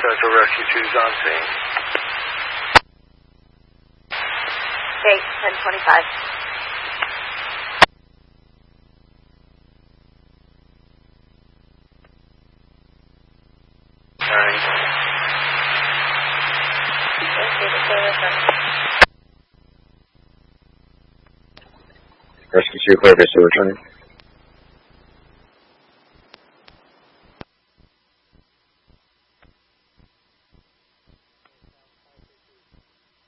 Central Rescue 2's on scene. Okay, 1025. Rescue 2, clear visual returning.